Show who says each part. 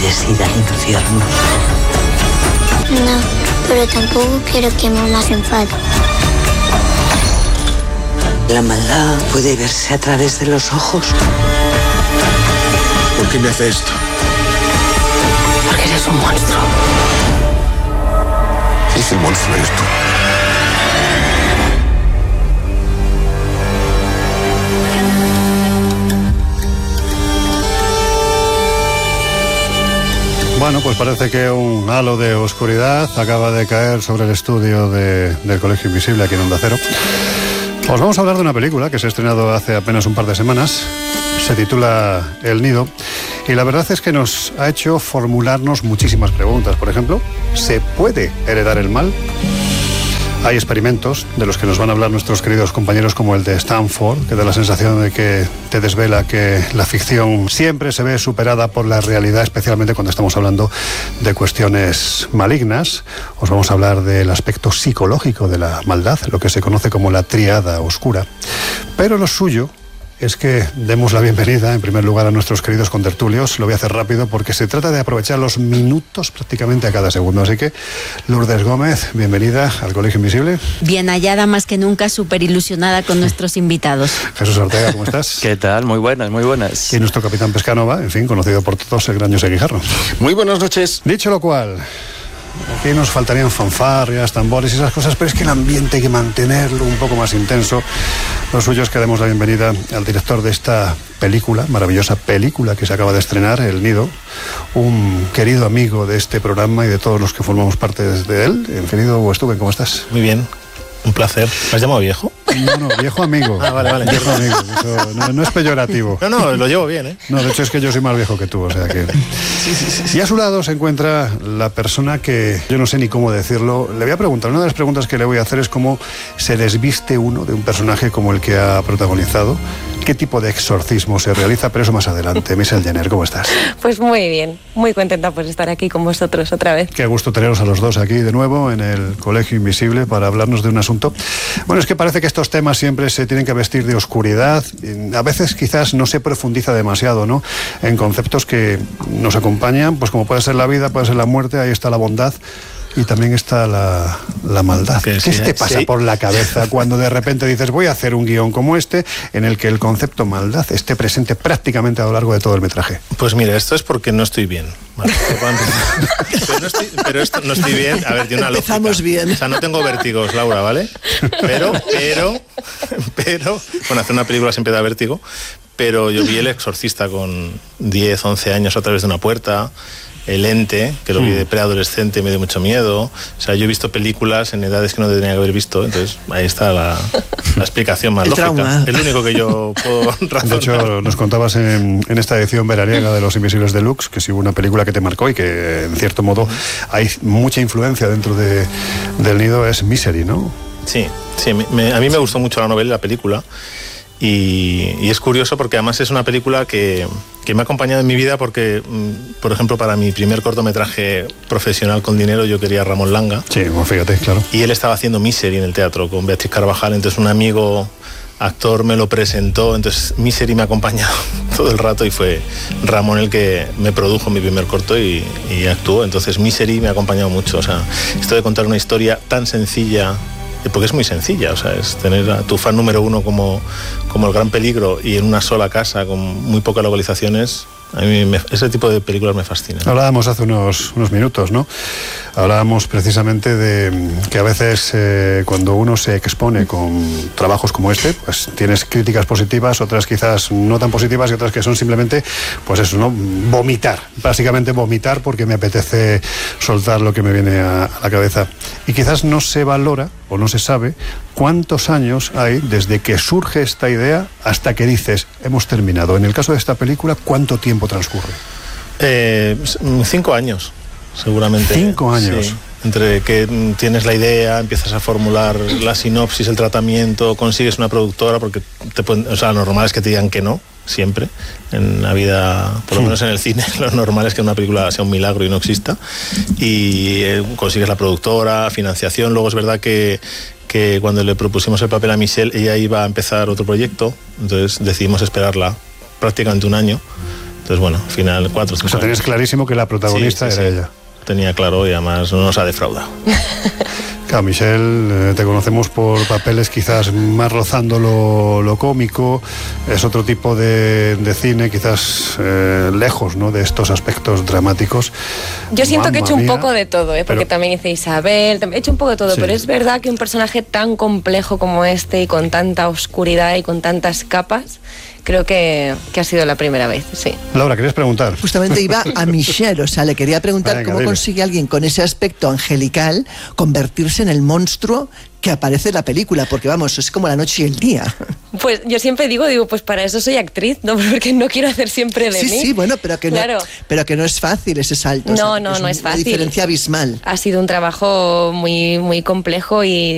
Speaker 1: quieres ir al infierno?
Speaker 2: No, pero tampoco quiero que mamá se enfade.
Speaker 1: La maldad puede verse a través de los ojos.
Speaker 3: ¿Por qué me hace esto?
Speaker 1: Porque eres un monstruo.
Speaker 3: Ese monstruo eres tú.
Speaker 4: Bueno, pues parece que un halo de oscuridad acaba de caer sobre el estudio del Colegio Invisible aquí en Onda Cero. Os vamos a hablar de una película que se ha estrenado hace apenas un par de semanas. Se titula El Nido y la verdad es que nos ha hecho formularnos muchísimas preguntas. Por ejemplo, ¿se puede heredar el mal? Hay experimentos de los que nos van a hablar nuestros queridos compañeros como el de Stanford, que da la sensación de que te desvela que la ficción siempre se ve superada por la realidad, especialmente cuando estamos hablando de cuestiones malignas. Os vamos a hablar del aspecto psicológico de la maldad, lo que se conoce como la tríada oscura. Pero lo suyo es que demos la bienvenida, en primer lugar, a nuestros queridos contertulios. Lo voy a hacer rápido porque se trata de aprovechar los minutos prácticamente a cada segundo. Así que, Lourdes Gómez, bienvenida al Colegio Invisible.
Speaker 5: Bien hallada, más que nunca, súper ilusionada con nuestros invitados.
Speaker 4: Jesús Ortega, ¿cómo estás?
Speaker 6: ¿Qué tal? Muy buenas, muy buenas.
Speaker 4: Y nuestro capitán Pescanova, en fin, conocido por todos, el gran José Guijarro.
Speaker 3: Muy buenas noches.
Speaker 4: Dicho lo cual, aquí nos faltarían fanfarrias, tambores y esas cosas, pero es que el ambiente hay que mantenerlo un poco más intenso. Lo suyo es que demos la bienvenida al director de esta película, maravillosa película que se acaba de estrenar, El Nido, un querido amigo de este programa y de todos los que formamos parte de él. Querido Westhuben, ¿cómo estás?
Speaker 7: Muy bien, un placer. ¿Me has llamado viejo?
Speaker 4: No, viejo amigo.
Speaker 7: Ah, vale.
Speaker 4: Viejo amigo. Eso no es peyorativo.
Speaker 7: No, lo llevo bien, ¿eh?
Speaker 4: No, de hecho es que yo soy más viejo que tú, o sea que... Sí. Y a su lado se encuentra la persona que yo no sé ni cómo decirlo. Le voy a preguntar, una de las preguntas que le voy a hacer es cómo se desviste uno de un personaje como el que ha protagonizado. ¿Qué tipo de exorcismo se realiza? Pero eso más adelante. Michelle Jenner, ¿cómo estás?
Speaker 8: Pues muy bien, muy contenta por estar aquí con vosotros otra vez.
Speaker 4: Qué gusto teneros a los dos aquí de nuevo en el Colegio Invisible para hablarnos de un asunto. Bueno, es que parece que estos temas siempre se tienen que vestir de oscuridad. A veces quizás no se profundiza demasiado, ¿no?, en conceptos que nos acompañan, pues como puede ser la vida, puede ser la muerte, ahí está la bondad. Y también está la maldad. ¿Qué te pasa por la cabeza cuando de repente dices voy a hacer un guión como este en el que el concepto maldad esté presente prácticamente a lo largo de todo el metraje?
Speaker 7: Pues mira, esto es porque no estoy bien. Vale, pero esto no estoy bien. A ver, tiene una lógica.
Speaker 1: Empezamos bien.
Speaker 7: O sea, no tengo vértigos, Laura, ¿vale? Pero, bueno, hacer una película siempre da vértigo, pero yo vi El Exorcista con 10, 11 años a través de una puerta. El Ente, que lo vi de preadolescente, me dio mucho miedo. O sea, yo he visto películas en edades que no tenía que haber visto, entonces ahí está la explicación más lógica.
Speaker 1: Trauma.
Speaker 7: Es lo único que yo puedo razonar.
Speaker 4: De hecho, nos contabas en esta edición veraniega de Los Invisibles Deluxe que si hubo una película que te marcó y que, en cierto modo, hay mucha influencia dentro del Nido, es Misery, ¿no?
Speaker 7: Sí, a mí me gustó mucho la novela y la película. Y es curioso porque además es una película que me ha acompañado en mi vida porque, por ejemplo, para mi primer cortometraje profesional con dinero yo quería a Ramón Langa.
Speaker 4: Sí, bueno, fíjate, claro.
Speaker 7: Y él estaba haciendo Misery en el teatro con Beatriz Carvajal, entonces un amigo actor me lo presentó, entonces Misery me ha acompañado todo el rato y fue Ramón el que me produjo mi primer corto y actuó, entonces Misery me ha acompañado mucho. O sea, esto de contar una historia tan sencilla, porque es muy sencilla, o sea, es tener a tu fan número uno como El Gran Peligro y en una sola casa con muy pocas localizaciones. A mí ese tipo de películas me fascinan.
Speaker 4: Hablábamos hace unos minutos, ¿no? Hablábamos precisamente de que a veces cuando uno se expone con trabajos como este, pues tienes críticas positivas, otras quizás no tan positivas y otras que son simplemente, pues eso, ¿no?, vomitar, básicamente vomitar porque me apetece soltar lo que me viene a la cabeza. Y quizás no se valora o no se sabe cuántos años hay desde que surge esta idea hasta que dices, hemos terminado. En el caso de esta película, ¿cuánto tiempo transcurre?
Speaker 7: 5 años, seguramente.
Speaker 4: 5 años.
Speaker 7: Sí. Entre que tienes la idea, empiezas a formular la sinopsis, el tratamiento, consigues una productora, porque o sea, lo normal es que te digan que no, siempre. En la vida, por lo menos en el cine, lo normal es que una película sea un milagro y no exista. Y consigues la productora, financiación. Luego es verdad que cuando le propusimos el papel a Michelle, ella iba a empezar otro proyecto, entonces decidimos esperarla prácticamente un año. Entonces, bueno, al final 4 o 5
Speaker 4: O sea, tenías
Speaker 7: años.
Speaker 4: clarísimo que la protagonista
Speaker 7: Sí,
Speaker 4: era ella.
Speaker 7: Tenía claro y además no nos ha defraudado.
Speaker 4: Claro, Michelle, te conocemos por papeles quizás más rozando lo cómico, es otro tipo de cine, quizás lejos, ¿no?, de estos aspectos dramáticos.
Speaker 8: Yo siento que he hecho un
Speaker 4: Mamma
Speaker 8: poco
Speaker 4: mía.
Speaker 8: de todo, porque
Speaker 4: Pero-
Speaker 8: también hice Isabel, he hecho un poco de todo,
Speaker 4: Sí.
Speaker 8: pero es verdad que un personaje tan complejo como este y con tanta oscuridad y con tantas capas, creo que ha sido la primera vez, sí.
Speaker 4: Laura, ¿querías preguntar?
Speaker 9: Justamente iba a Michelle, o sea, le quería preguntar
Speaker 4: Venga,
Speaker 9: cómo
Speaker 4: dime.
Speaker 9: consigue alguien con ese aspecto angelical convertirse en el monstruo que aparece en la película, porque vamos, es como la noche y el día.
Speaker 8: Pues yo siempre digo, pues para eso soy actriz, ¿no? Porque no quiero hacer siempre de
Speaker 9: Sí,
Speaker 8: mí.
Speaker 9: sí, bueno, pero que,
Speaker 8: Claro.
Speaker 9: pero que no es fácil ese salto.
Speaker 8: No,
Speaker 9: o sea,
Speaker 8: no es
Speaker 9: una
Speaker 8: fácil.
Speaker 9: diferencia abismal.
Speaker 8: Ha sido un trabajo muy, muy complejo y